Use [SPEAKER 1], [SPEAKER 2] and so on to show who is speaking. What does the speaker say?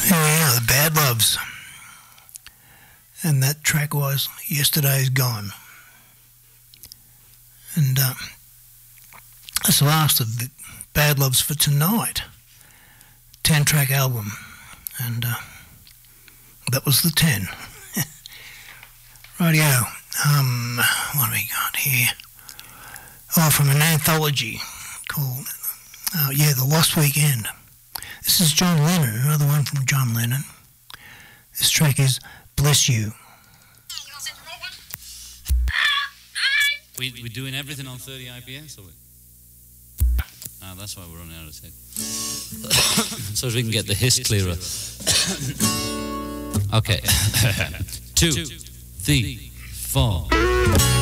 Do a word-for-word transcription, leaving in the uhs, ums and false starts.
[SPEAKER 1] Yeah, the Bad Loves. And that track was Yesterday's Gone. And uh, that's the last of the Bad Loves for tonight. ten-track album. And uh, that was the ten. Rightio. Um, what have we got here? Oh, from an anthology called, uh, yeah, The Lost Weekend. This is John Lennon, another one from John Lennon. This track is Bless You.
[SPEAKER 2] We, we're doing everything on thirty I P S, or we? Ah, that's why we're running out of tape. So we can get the hiss clearer. Okay. Two, three, four.